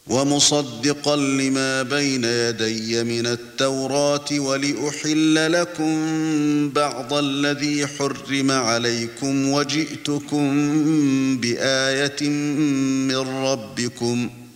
ومصدقا لما بين يدي من التوراة ولأحل لكم بعض الذي حرم عليكم وجئتكم بآية من ربكم